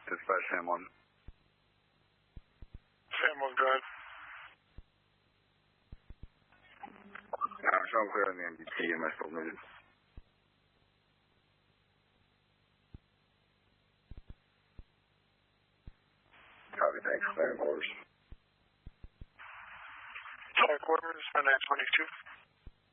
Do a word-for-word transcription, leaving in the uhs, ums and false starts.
Dispatch Sam one. Sam one, go ahead. Uh, show clear on the M D T, M S still needed. Copy, thanks. Clearing orders. Flight quarters, nine twenty-two.